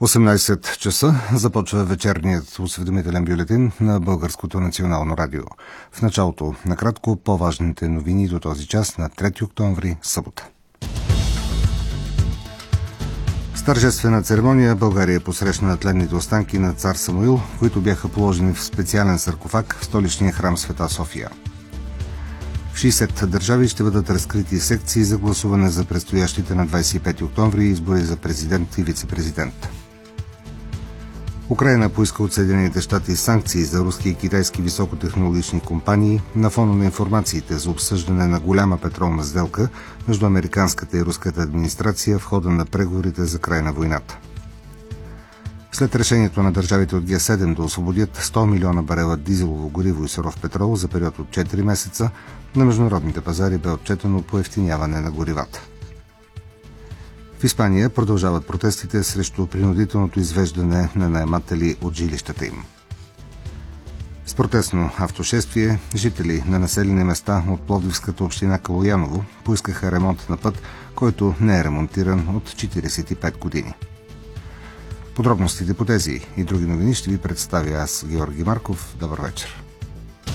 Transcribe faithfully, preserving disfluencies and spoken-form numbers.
осемнайсет часа започва вечерният осведомителен бюлетин на Българското национално радио. В началото, накратко, по-важните новини до този час на трети октомври, събота. С тържествена церемония България посрещна тленните останки на цар Самуил, които бяха положени в специален саркофаг в столичния храм Света София. В шейсет държави ще бъдат разкрити секции за гласуване за предстоящите на двайсет и пети октомври избори за президент и вице-президент. Украйна поиска от Съединените щати санкции за руски и китайски високотехнологични компании на фона на информациите за обсъждане на голяма петролна сделка между американската и руската администрация в хода на преговорите за край на войната. След решението на държавите от Ге седем да освободят сто милиона барела дизелово гориво и суров петрол за период от четири месеца, на международните пазари бе отчетено поевтиняване на горивата. В Испания продължават протестите срещу принудителното извеждане на наематели от жилищата им. С протестно автошествие жители на населени места от Пловдивската община Калояново поискаха ремонт на път, който не е ремонтиран от четирийсет и пет години. Подробностите по тези и други новини ще ви представя аз, Георги Марков. Добър вечер.